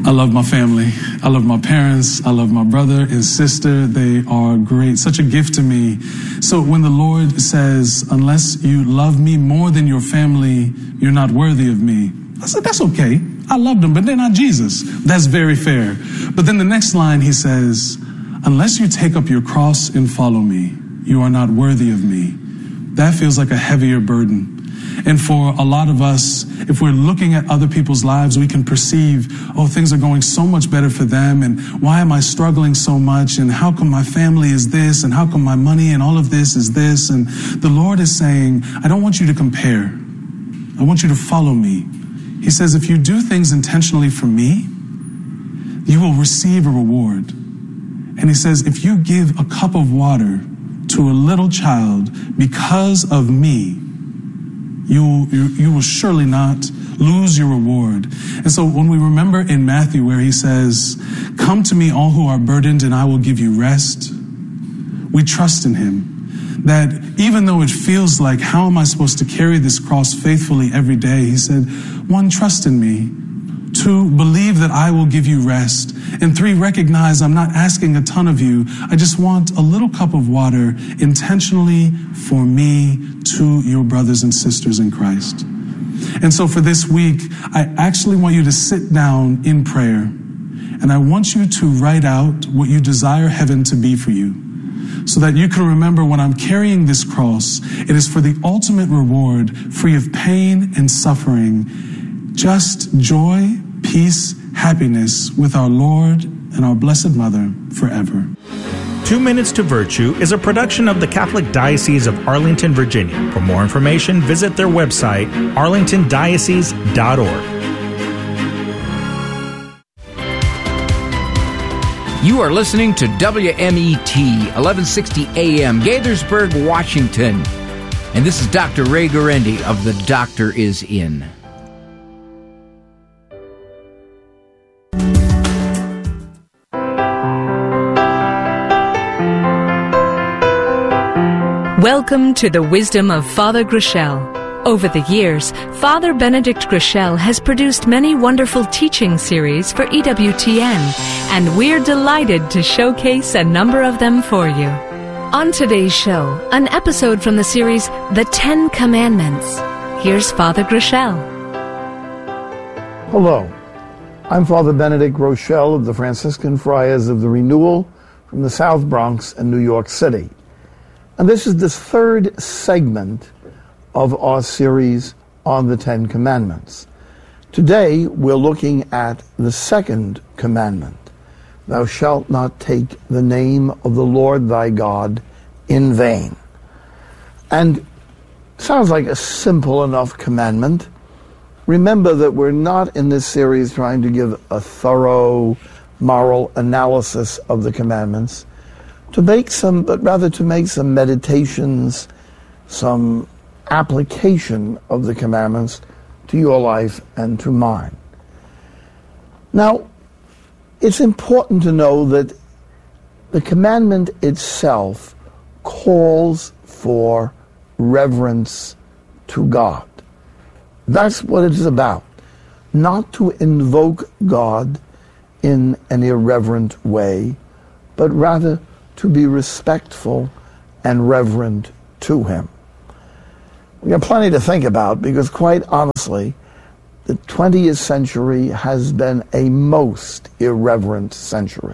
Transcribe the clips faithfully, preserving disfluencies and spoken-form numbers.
I love my family. I love my parents. I love my brother and sister. They are great. Such a gift to me. So when the Lord says, unless you love me more than your family, you're not worthy of me, I said, that's okay. I love them, but they're not Jesus. That's very fair. But then the next line, he says, unless you take up your cross and follow me, you are not worthy of me. That feels like a heavier burden. And for a lot of us, if we're looking at other people's lives, we can perceive, oh, things are going so much better for them. And why am I struggling so much? And how come my family is this? And how come my money and all of this is this? And the Lord is saying, I don't want you to compare. I want you to follow me. He says, if you do things intentionally for me, you will receive a reward. And he says, if you give a cup of water to a little child because of me, You, you you will surely not lose your reward. And so when we remember in Matthew where he says, come to me all who are burdened and I will give you rest, we trust in him. That even though it feels like, how am I supposed to carry this cross faithfully every day? He said, one, trust in me. Two, believe that I will give you rest. And three, recognize I'm not asking a ton of you. I just want a little cup of water intentionally for me to your brothers and sisters in Christ. And so for this week, I actually want you to sit down in prayer. And I want you to write out what you desire heaven to be for you, so that you can remember when I'm carrying this cross, it is for the ultimate reward, free of pain and suffering, just joy, peace, happiness with our Lord and our Blessed Mother forever. Two Minutes to Virtue is a production of the Catholic Diocese of Arlington, Virginia. For more information, visit their website, arlington diocese dot org. You are listening to W M E T, eleven sixty A M, Gaithersburg, Washington. And this is Doctor Ray Guarendi of The Doctor Is In. Welcome to the Wisdom of Father Groeschel. Over the years, Father Benedict Groeschel has produced many wonderful teaching series for E W T N, and we're delighted to showcase a number of them for you. On today's show, an episode from the series The Ten Commandments. Here's Father Groeschel. Hello, I'm Father Benedict Groeschel of the Franciscan Friars of the Renewal from the South Bronx and New York City. And this is the third segment of our series on the Ten Commandments. Today, we're looking at the second commandment. Thou shalt not take the name of the Lord thy God in vain. And sounds like a simple enough commandment. Remember that we're not in this series trying to give a thorough moral analysis of the commandments, to make some, but rather to make some meditations, some application of the commandments to your life and to mine. Now, it's important to know that the commandment itself calls for reverence to God. That's what it is about. Not to invoke God in an irreverent way, but rather to be respectful and reverent to him. We have plenty to think about because, quite honestly, the twentieth century has been a most irreverent century.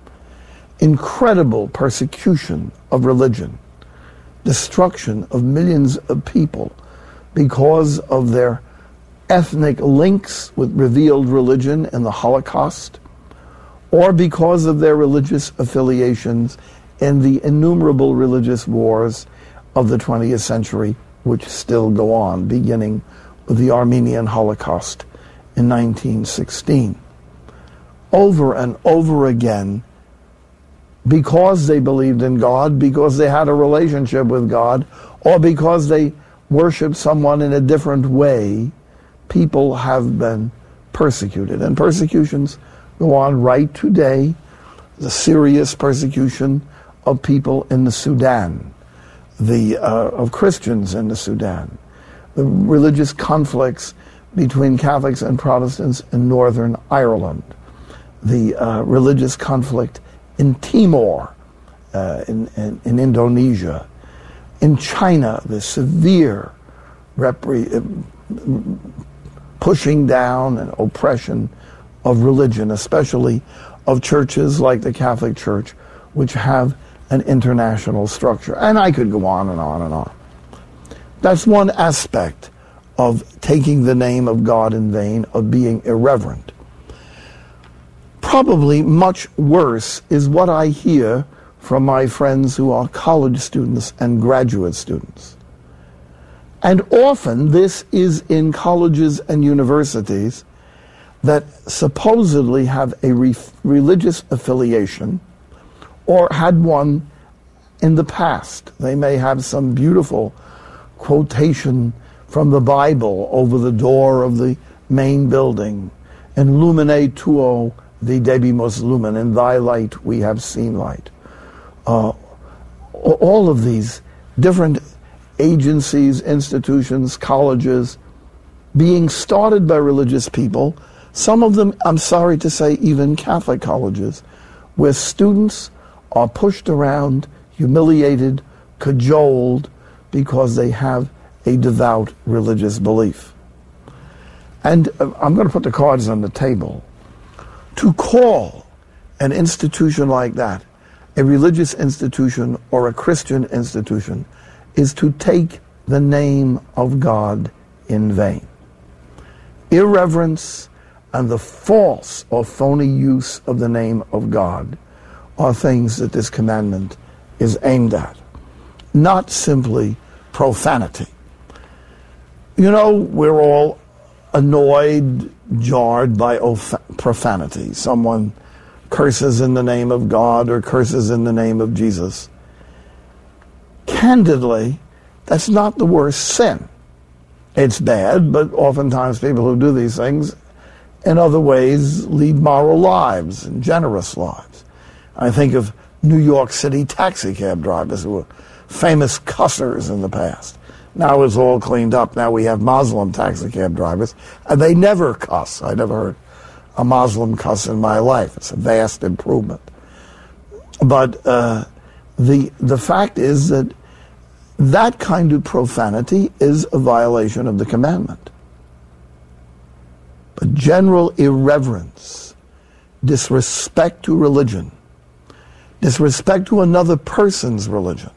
Incredible persecution of religion, destruction of millions of people because of their ethnic links with revealed religion in the Holocaust, or because of their religious affiliations in the innumerable religious wars of the twentieth century, which still go on, beginning with the Armenian Holocaust in nineteen sixteen. Over and over again, because they believed in God, because they had a relationship with God, or because they worshiped someone in a different way, people have been persecuted. And persecutions go on right today. The serious persecution of people in the Sudan, the uh, of Christians in the Sudan, the religious conflicts between Catholics and Protestants in Northern Ireland, the uh, religious conflict in Timor, uh, in, in, in Indonesia, in China, the severe repre- pushing down and oppression of religion, especially of churches like the Catholic Church, which have an international structure. And I could go on and on and on. That's one aspect of taking the name of God in vain, of being irreverent. Probably much worse is what I hear from my friends who are college students and graduate students. And often this is in colleges and universities that supposedly have a re- religious affiliation or had one in the past. They may have some beautiful quotation from the Bible over the door of the main building. In lumine tuo videbimus lumen, in thy light we have seen light. Uh, all of these different agencies, institutions, colleges, being started by religious people, some of them, I'm sorry to say, even Catholic colleges, where students are pushed around, humiliated, cajoled, because they have a devout religious belief. And uh, I'm going to put the cards on the table. To call an institution like that a religious institution or a Christian institution is to take the name of God in vain. Irreverence and the false or phony use of the name of God are things that this commandment is aimed at, not simply profanity. You know, we're all annoyed, jarred by of- profanity. Someone curses in the name of God or curses in the name of Jesus. Candidly, that's not the worst sin. It's bad, but oftentimes people who do these things in other ways lead moral lives and generous lives. I think of New York City taxi cab drivers who were famous cussers in the past. Now it's all cleaned up. Now we have Muslim taxi cab drivers, and they never cuss. I never heard a Muslim cuss in my life. It's a vast improvement. But uh, the the fact is that that kind of profanity is a violation of the commandment. But general irreverence, disrespect to religion, disrespect to another person's religion,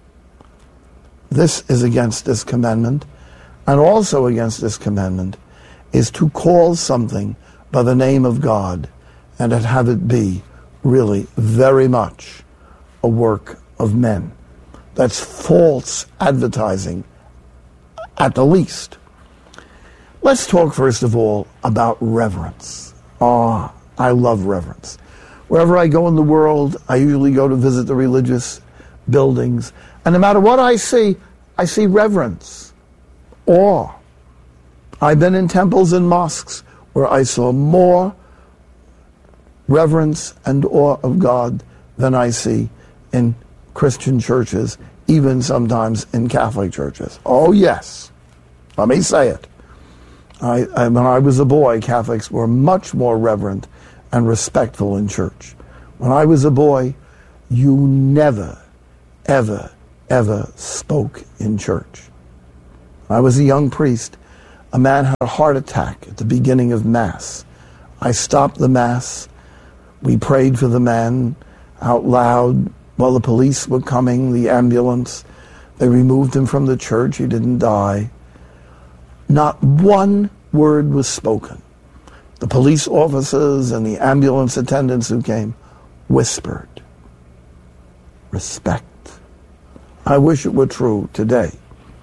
this is against this commandment, and also against this commandment is to call something by the name of God and to have it be really very much a work of men. That's false advertising at the least. Let's talk first of all about reverence. Ah, oh, I love reverence. Wherever I go in the world, I usually go to visit the religious buildings, and no matter what I see, I see reverence, awe. I've been in temples and mosques where I saw more reverence and awe of God than I see in Christian churches, even sometimes in Catholic churches. Oh yes, let me say it. I, I, when I was a boy, Catholics were much more reverent and respectful in church. When I was a boy, you never, ever, ever spoke in church. When I was a young priest, a man had a heart attack at the beginning of Mass. I stopped the Mass. We prayed for the man out loud while the police were coming, the ambulance. They removed him from the church. He didn't die. Not one word was spoken. The police officers and the ambulance attendants who came whispered. Respect. I wish it were true today.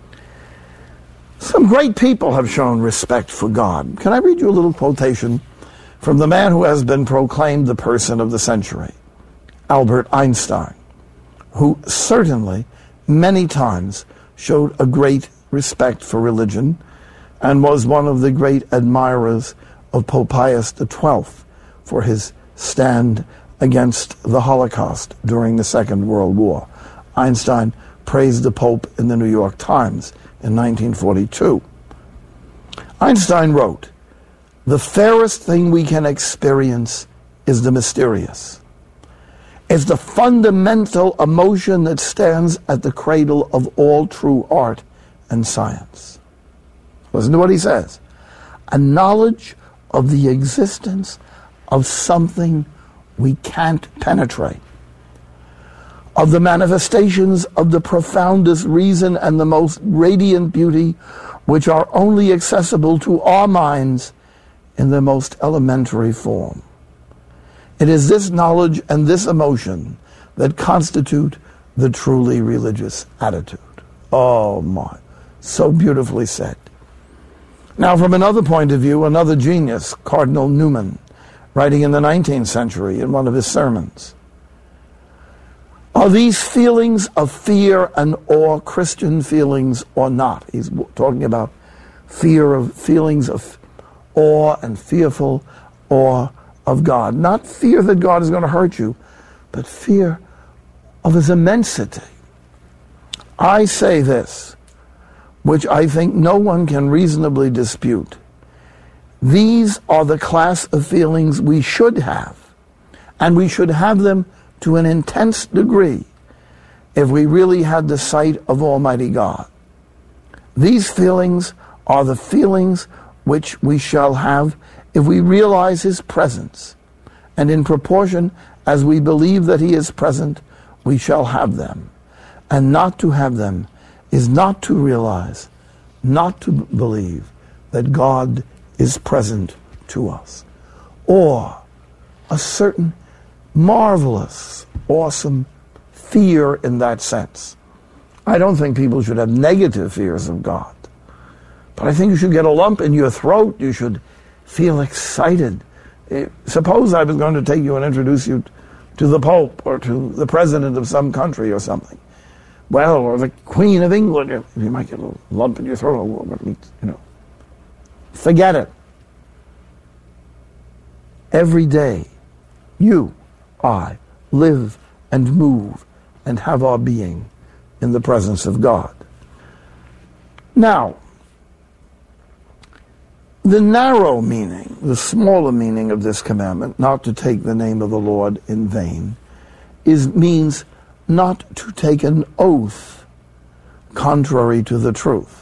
Some great people have shown respect for God. Can I read you a little quotation from the man who has been proclaimed the person of the century, Albert Einstein, who certainly many times showed a great respect for religion and was one of the great admirers of Pope Pius the twelfth for his stand against the Holocaust during the Second World War. Einstein praised the Pope in the New York Times in nineteen forty-two. Einstein wrote, "The fairest thing we can experience is the mysterious. It's the fundamental emotion that stands at the cradle of all true art and science. Listen to what he says. A knowledge of the existence of something we can't penetrate, of the manifestations of the profoundest reason and the most radiant beauty, which are only accessible to our minds in their most elementary form. It is this knowledge and this emotion that constitute the truly religious attitude. Oh my, so beautifully said. Now, from another point of view, another genius, Cardinal Newman, writing in the nineteenth century in one of his sermons, are these feelings of fear and awe Christian feelings or not? He's talking about fear of feelings of awe and fearful awe of God. Not fear that God is going to hurt you, but fear of his immensity. I say this, which I think no one can reasonably dispute. These are the class of feelings we should have, and we should have them to an intense degree if we really had the sight of Almighty God. These feelings are the feelings which we shall have if we realize his presence, and in proportion as we believe that he is present, we shall have them. And not to have them is not to realize, not to believe that God is present to us. Or a certain marvelous, awesome fear in that sense. I don't think people should have negative fears of God. But I think you should get a lump in your throat. You should feel excited. Suppose I was going to take you and introduce you to the Pope or to the President of some country or something. Well, or the Queen of England. You might get a little lump in your throat. You know. Forget it. Every day, you, I, live and move and have our being in the presence of God. Now, the narrow meaning, the smaller meaning of this commandment, not to take the name of the Lord in vain, is means not to take an oath contrary to the truth.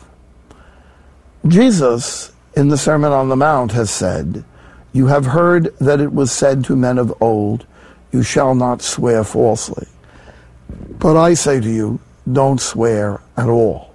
Jesus, in the Sermon on the Mount, has said, "You have heard that it was said to men of old, you shall not swear falsely. But I say to you, don't swear at all."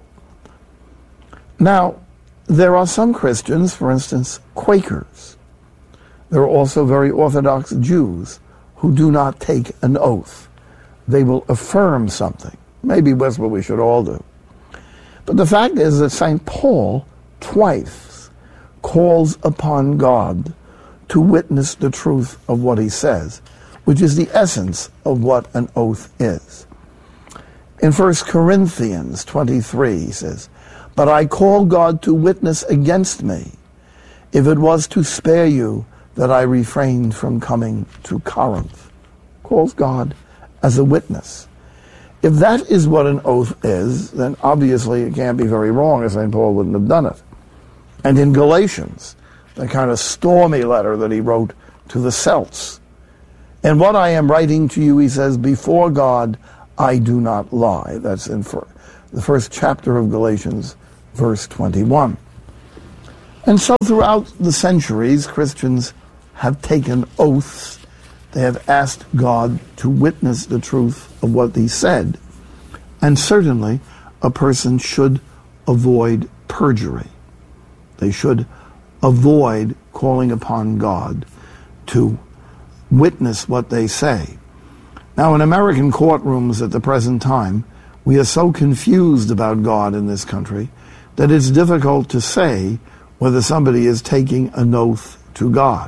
Now, there are some Christians, for instance, Quakers. There are also very Orthodox Jews who do not take an oath. They will affirm something. Maybe that's what we should all do. But the fact is that Saint Paul twice calls upon God to witness the truth of what he says, which is the essence of what an oath is. In First Corinthians twenty-three, he says, "But I call God to witness against me, if it was to spare you that I refrained from coming to Corinth." Calls God as a witness. If that is what an oath is, then obviously it can't be very wrong, as Saint Paul wouldn't have done it. And in Galatians, the kind of stormy letter that he wrote to the Celts, "And what I am writing to you," he says, "before God I do not lie." That's in the first chapter of Galatians, verse twenty-one. And so throughout the centuries, Christians have taken oaths. They have asked God to witness the truth of what he said. And certainly, a person should avoid perjury. They should avoid calling upon God to witness what they say. Now, in American courtrooms at the present time, we are so confused about God in this country that it's difficult to say whether somebody is taking an oath to God.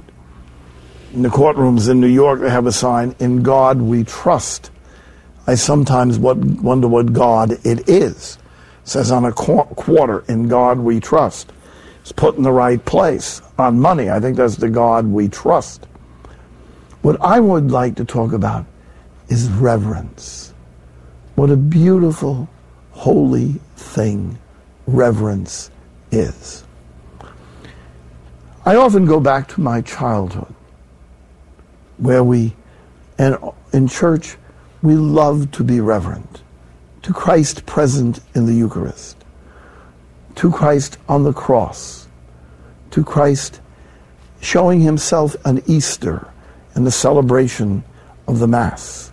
In the courtrooms in New York, they have a sign, "In God we trust." I sometimes wonder what God it is. It says on a quarter, "In God we trust." It's put in the right place. On money, I think that's the God we trust. What I would like to talk about is reverence. What a beautiful, holy thing reverence is. I often go back to my childhood. where we, and in church, we love to be reverent to Christ present in the Eucharist, to Christ on the cross, to Christ showing himself on Easter in the celebration of the Mass.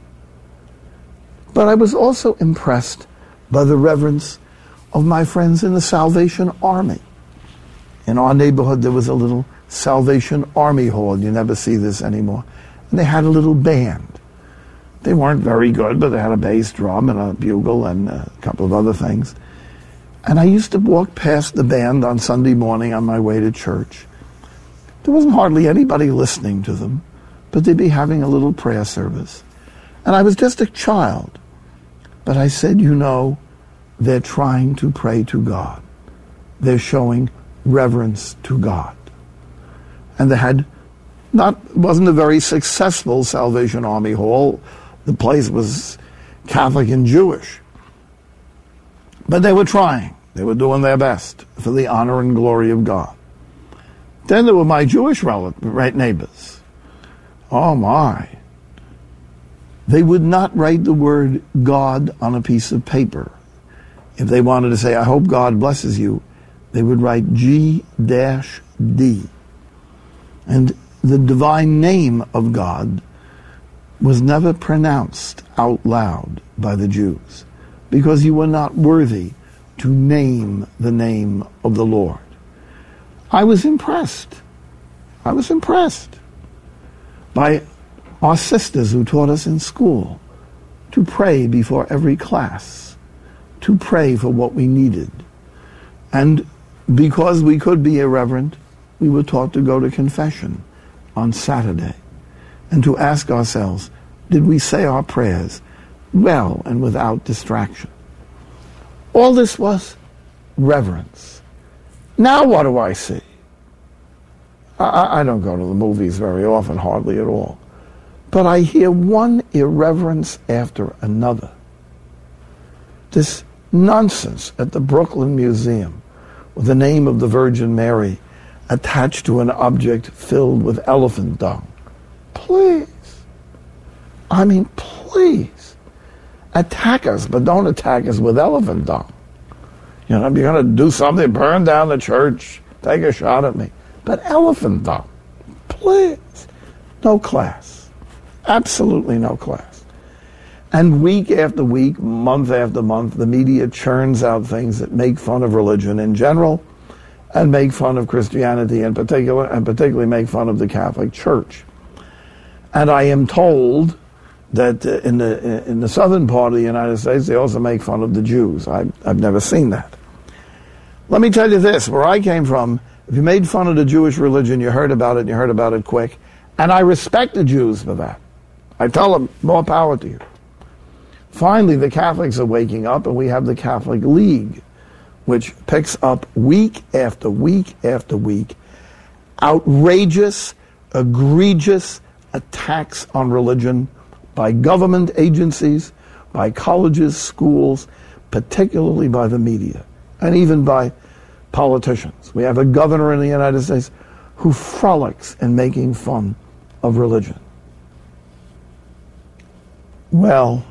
But I was also impressed by the reverence of my friends in the Salvation Army. In our neighborhood, there was a little Salvation Army hall. You never see this anymore. And they had a little band. They weren't very good, but they had a bass drum and a bugle and a couple of other things. And I used to walk past the band on Sunday morning on my way to church. There wasn't hardly anybody listening to them, but they'd be having a little prayer service. And I was just a child. But I said, you know, they're trying to pray to God. They're showing reverence to God. And they had not, wasn't a very successful Salvation Army hall. The place was Catholic and Jewish. But they were trying. They were doing their best for the honor and glory of God. Then there were my Jewish relatives, right, neighbors. Oh my. They would not write the word God on a piece of paper. If they wanted to say, I hope God blesses you, they would write G D. And the divine name of God was never pronounced out loud by the Jews, because you were not worthy to name the name of the Lord. I was impressed. I was impressed by our sisters who taught us in school to pray before every class, to pray for what we needed. And because we could be irreverent, we were taught to go to confession on Saturday and to ask ourselves, did we say our prayers well and without distraction? All this was reverence. Now what do I see? I, I don't go to the movies very often, hardly at all. But I hear one irreverence after another. This nonsense at the Brooklyn Museum with the name of the Virgin Mary attached to an object filled with elephant dung. Please. I mean, please. Attack us, but don't attack us with elephant dung. You know, if you're going to do something, burn down the church, take a shot at me. But elephant dung, please. No class. Absolutely no class. And week after week, month after month, the media churns out things that make fun of religion in general and make fun of Christianity in particular, and particularly make fun of the Catholic Church. And I am told that uh, in the in the southern part of the United States, they also make fun of the Jews. I, I've never seen that. Let me tell you this, where I came from, if you made fun of the Jewish religion, you heard about it, and you heard about it quick. And I respect the Jews for that. I tell them, more power to you. Finally, the Catholics are waking up, and we have the Catholic League, which picks up week after week after week outrageous, egregious attacks on religion by government agencies, by colleges, schools, particularly by the media, and even by politicians. We have a governor in the United States who frolics in making fun of religion. Well,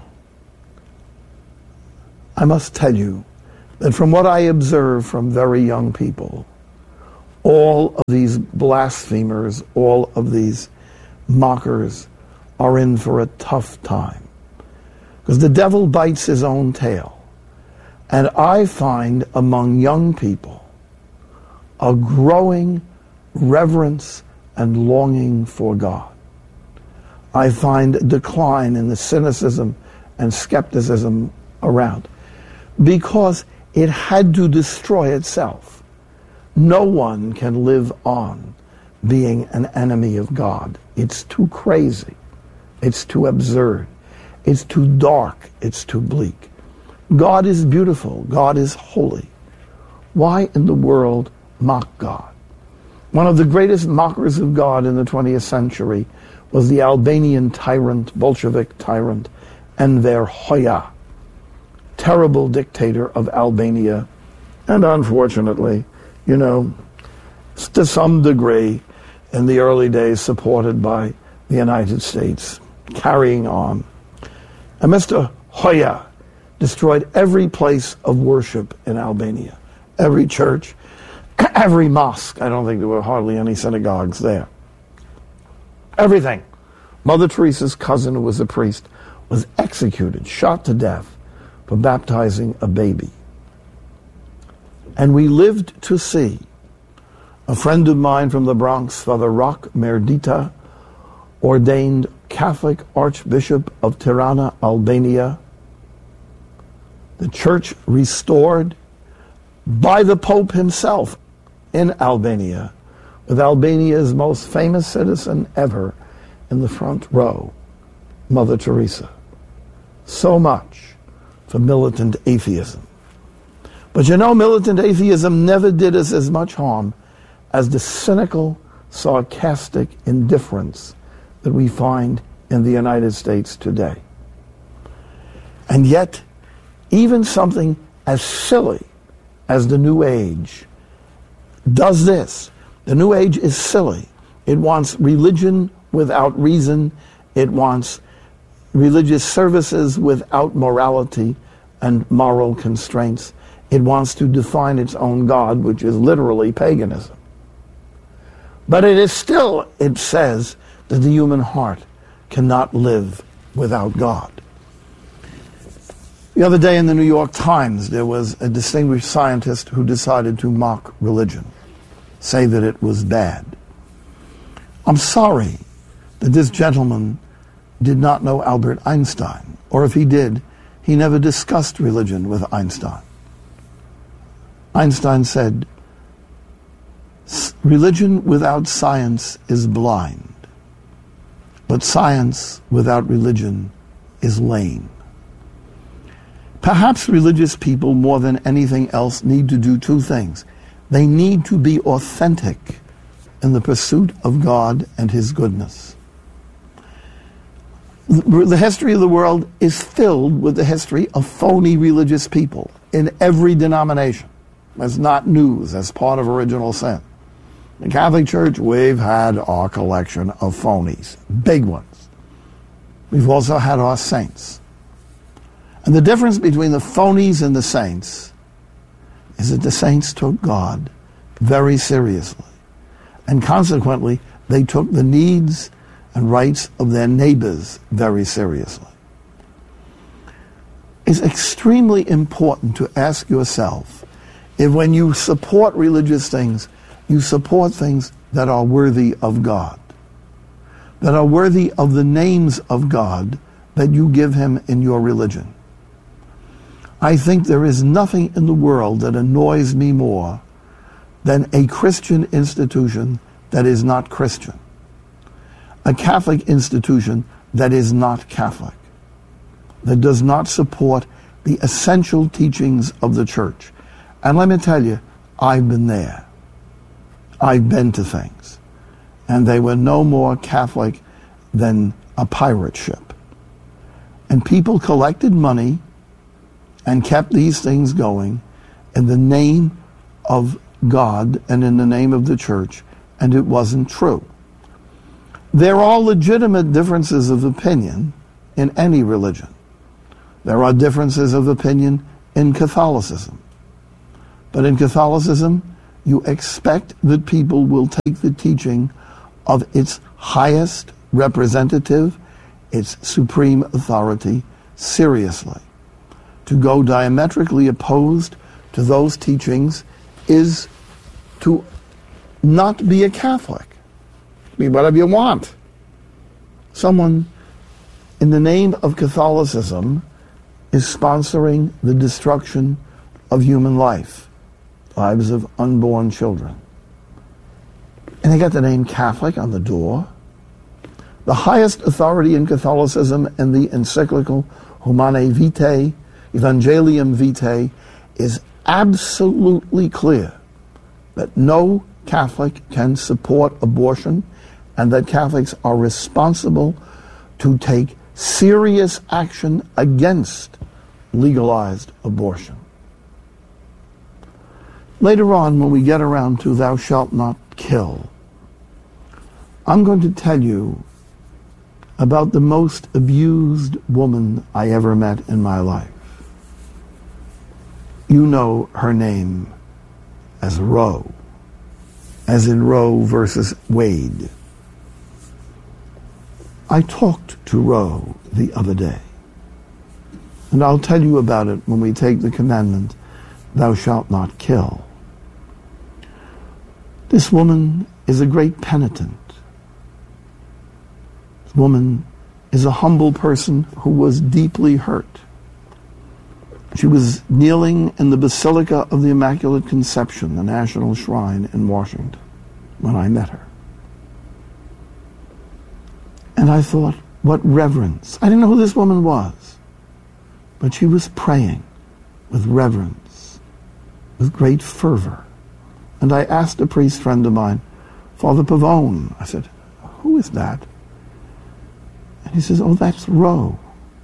I must tell you that from what I observe from very young people, all of these blasphemers, all of these mockers are in for a tough time. Because the devil bites his own tail. And I find among young people a growing reverence and longing for God. I find a decline in the cynicism and skepticism around, because it had to destroy itself. No one can live on being an enemy of God. It's too crazy. It's too absurd. It's too dark. It's too bleak. God is beautiful. God is holy. Why in the world mock God? One of the greatest mockers of God in the twentieth century was the Albanian tyrant, Bolshevik tyrant, Enver Hoxha, terrible dictator of Albania, and unfortunately, you know, to some degree, in the early days supported by the United States, carrying on. And Mister Hoyer destroyed every place of worship in Albania, every church, every mosque. I don't think there were hardly any synagogues there. Everything. Mother Teresa's cousin, who was a priest, was executed, shot to death for baptizing a baby. And we lived to see a friend of mine from the Bronx, Father Roch Merdita, ordained Catholic Archbishop of Tirana, Albania. The church restored by the Pope himself in Albania, with Albania's most famous citizen ever in the front row, Mother Teresa. So much for militant atheism. But you know, militant atheism never did us as much harm as the cynical, sarcastic indifference that we find in the United States today. And yet, even something as silly as the New Age does this. The New Age is silly. It wants religion without reason. It wants religious services without morality and moral constraints. It wants to define its own God, which is literally paganism. But it is still, it says, that the human heart cannot live without God. The other day in the New York Times, there was a distinguished scientist who decided to mock religion, say that it was bad. I'm sorry that this gentleman did not know Albert Einstein, or if he did, he never discussed religion with Einstein. Einstein said, religion without science is blind, but science without religion is lame. Perhaps religious people, more than anything else, need to do two things. They need to be authentic in the pursuit of God and His goodness. The history of the world is filled with the history of phony religious people in every denomination. That's not news. That's part of original sin. The Catholic Church, we've had our collection of phonies, big ones. We've also had our saints. And the difference between the phonies and the saints is that the saints took God very seriously. And consequently, they took the needs and rights of their neighbors very seriously. It's extremely important to ask yourself if when you support religious things, you support things that are worthy of God, that are worthy of the names of God that you give Him in your religion. I think there is nothing in the world that annoys me more than a Christian institution that is not Christian, a Catholic institution that is not Catholic, that does not support the essential teachings of the Church. And let me tell you, I've been there. I've been to things, and they were no more Catholic than a pirate ship. And people collected money and kept these things going in the name of God and in the name of the Church, and it wasn't true. There are legitimate differences of opinion in any religion. There are differences of opinion in Catholicism. But in Catholicism, you expect that people will take the teaching of its highest representative, its supreme authority, seriously. To go diametrically opposed to those teachings is to not be a Catholic. Be whatever you want. Someone in the name of Catholicism is sponsoring the destruction of human life, lives of unborn children. And they got the name Catholic on the door. The highest authority in Catholicism in the encyclical Humanae Vitae, Evangelium Vitae, is absolutely clear that no Catholic can support abortion and that Catholics are responsible to take serious action against legalized abortion. Later on, when we get around to thou shalt not kill, I'm going to tell you about the most abused woman I ever met in my life. You know her name as Roe, as in Roe versus Wade. I talked to Roe the other day, and I'll tell you about it when we take the commandment, thou shalt not kill. This woman is a great penitent. This woman is a humble person who was deeply hurt. She was kneeling in the Basilica of the Immaculate Conception, the National Shrine in Washington, when I met her. And I thought, what reverence. I didn't know who this woman was, but she was praying with reverence, with great fervor. And I asked a priest friend of mine, Father Pavone, I said, who is that? And he says, oh, that's Roe.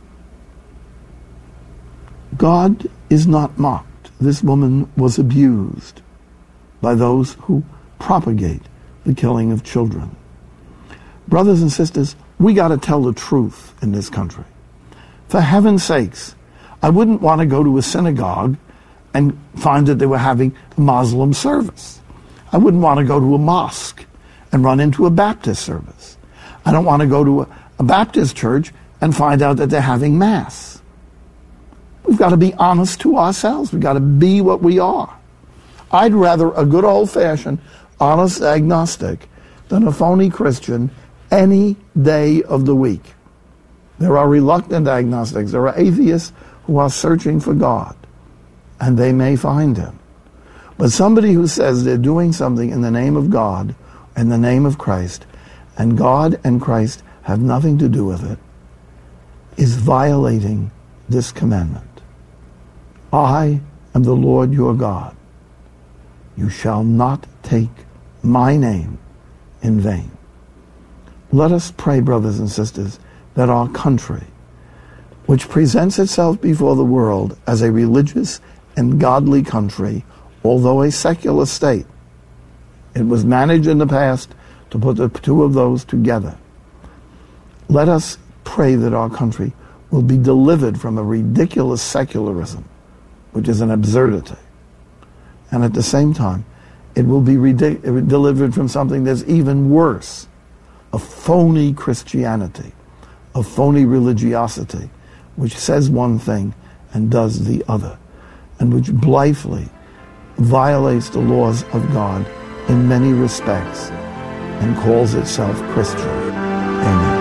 God is not mocked. This woman was abused by those who propagate the killing of children. Brothers and sisters, we got to tell the truth in this country. For heaven's sakes, I wouldn't want to go to a synagogue and find that they were having a Muslim service. I wouldn't want to go to a mosque and run into a Baptist service. I don't want to go to a, a Baptist church and find out that they're having Mass. We've got to be honest to ourselves. We've got to be what we are. I'd rather a good old-fashioned, honest agnostic than a phony Christian any day of the week. There are reluctant agnostics. There are atheists who are searching for God, and they may find him. But somebody who says they're doing something in the name of God, in the name of Christ, and God and Christ have nothing to do with it, is violating this commandment. I am the Lord your God. You shall not take my name in vain. Let us pray, brothers and sisters, that our country, which presents itself before the world as a religious and godly country, although a secular state, it was managed in the past to put the two of those together. Let us pray that our country will be delivered from a ridiculous secularism, which is an absurdity. And at the same time, it will be ridic- delivered from something that's even worse, a phony Christianity, a phony religiosity, which says one thing and does the other, and which blithely violates the laws of God in many respects and calls itself Christian. Amen.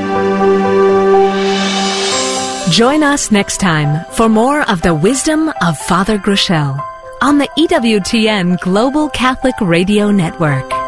Join us next time for more of the wisdom of Father Groeschel on the E W T N Global Catholic Radio Network.